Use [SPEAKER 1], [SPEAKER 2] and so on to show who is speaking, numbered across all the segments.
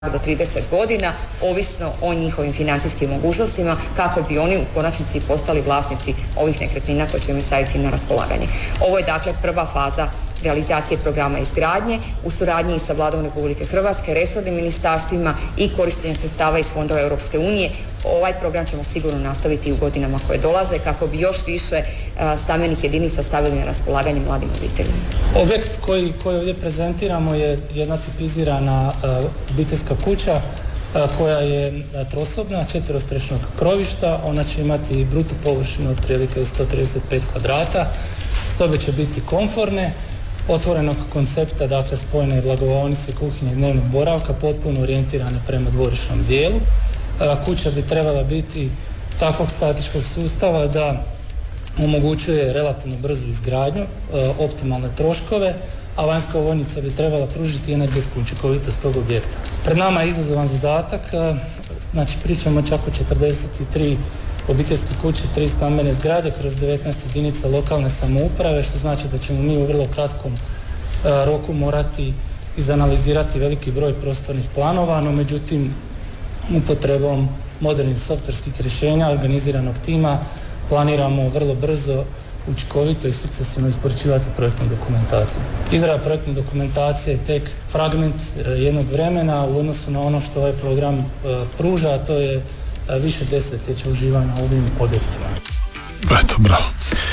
[SPEAKER 1] do 30 godina, ovisno o njihovim financijskim mogućnostima, kako bi oni u konačnici postali vlasnici ovih nekretnina koje ćemo staviti na raspolaganje. Ovo je dakle prva faza realizacije programa izgradnje u suradnji sa Vladom Republike Hrvatske, resornim ministarstvima i korištenjem sredstava iz fondova Europske unije. Ovaj program ćemo sigurno nastaviti u godinama koje dolaze kako bi još više stambenih jedinica stavili na raspolaganje mladim obiteljima.
[SPEAKER 2] Objekt koji ovdje prezentiramo je jedna tipizirana obiteljska kuća koja je trosobna, 4-strešnog krovišta. Ona će imati bruto površinu otprilike 135 kvadrata. Sobe će biti komforne, otvorenog koncepta, dakle spojene blagovaonice, kuhinje i dnevnog boravka, potpuno orijentirane prema dvorišnom dijelu. Kuća bi trebala biti takvog statičkog sustava da omogućuje relativno brzu izgradnju, optimalne troškove, a vanjska ovojnica bi trebala pružiti energetsku učinkovitost tog objekta. Pred nama je izazovan zadatak, znači pričamo čak o 43 obiteljske kuće, 3 stambene zgrade kroz 19 jedinica lokalne samouprave, što znači da ćemo mi u vrlo kratkom roku morati izanalizirati veliki broj prostornih planova, no međutim upotrebom modernih softverskih rješenja, organiziranog tima, planiramo vrlo brzo, učinkovito i sukcesivno isporučivati projektnu dokumentaciju. Izrada projektne dokumentacije je tek fragment jednog vremena u odnosu na ono što ovaj program pruža, a to je više desetljeća uživanja u ovim objektima.
[SPEAKER 3] Eto, bravo.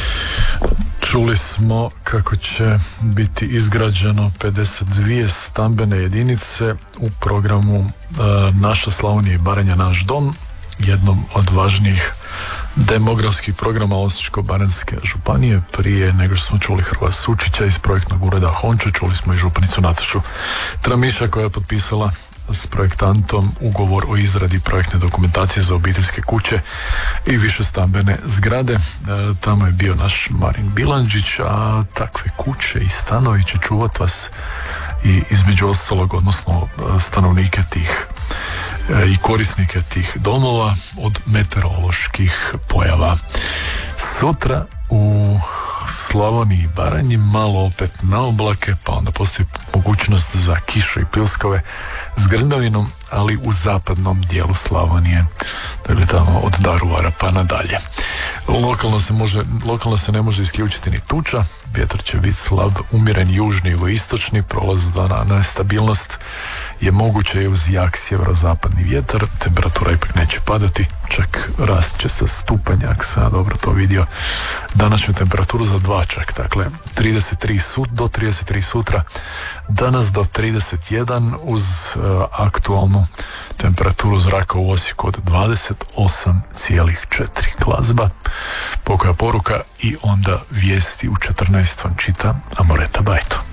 [SPEAKER 3] Čuli smo kako će biti izgrađeno 52 stambene jedinice u programu Naša Slavonija i Baranja, naš dom, jednom od važnijih demografskih programa Osječko-baranjske županije. Prije nego što smo čuli Hrvoja Sučića iz projektnog ureda Honče, čuli smo i županicu Natašu Tramiša koja je potpisala s projektantom ugovor o izradi projektne dokumentacije za obiteljske kuće i više stambene zgrade. Tamo je bio naš Marin Bilandžić, a takve kuće i stanovi će čuvat vas i između ostalog, odnosno stanovnike tih i korisnike tih domova od meteoroloških pojava. Sutra u Slavoniji i Baranji malo opet na oblake, pa onda postoji mogućnost za kišu i pljuskove s grmljavinom, ali u zapadnom dijelu Slavonije, dakle tamo od Daruvara pa nadalje. Lokalno se ne može isključiti ni tuča, vjetar će biti slab, umjeren južni i istočni, prolaz dana nestabilnost je moguće i uz jak sjeverozapadni vjetar, temperatura ipak neće padati, čak rast će sa stupanj, ako sam dobro to vidio, današnju temperaturu za 2 čak, dakle 33 do 33 sutra, danas do 31 uz aktualnu temperaturu zraka u Osijeku od 28,4. Glazba, pokoja poruka i onda vijesti u 14 vam čita Amoreta Bajto.